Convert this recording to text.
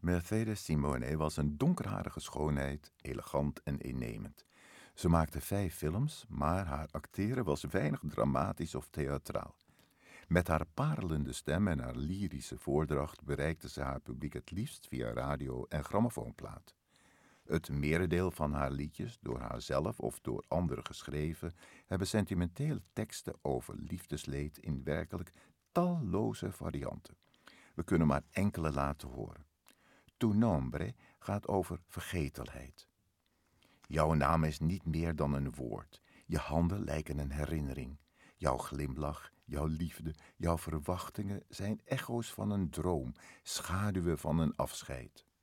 Mercedes Simone was een donkerharige schoonheid, elegant en innemend. Ze maakte 5 films, maar haar acteren was weinig dramatisch of theatraal. Met haar parelende stem en haar lyrische voordracht bereikte ze haar publiek het liefst via radio en grammofoonplaat. Het merendeel van haar liedjes, door haarzelf of door anderen geschreven, hebben sentimentele teksten over liefdesleed in werkelijk talloze varianten. We kunnen maar enkele laten horen. Tu nombre gaat over vergetelheid. Jouw naam is niet meer dan een woord. Je handen lijken een herinnering. Jouw glimlach, jouw liefde, jouw verwachtingen zijn echo's van een droom, schaduwen van een afscheid.